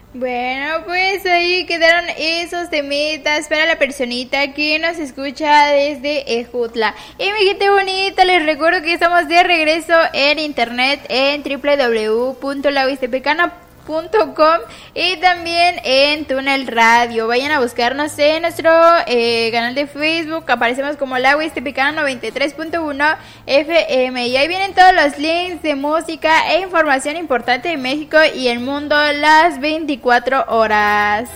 Bueno, pues ahí quedaron esos temitas para la personita que nos escucha desde Ejutla. Y mi gente bonita, les recuerdo que estamos de regreso en internet en www.lahuistepecana.com y también en Túnel Radio. Vayan a buscarnos en nuestro canal de Facebook. Aparecemos como La Huistepecana 93.1 FM. Y ahí vienen todos los links de música e información importante de México y el mundo las 24 horas.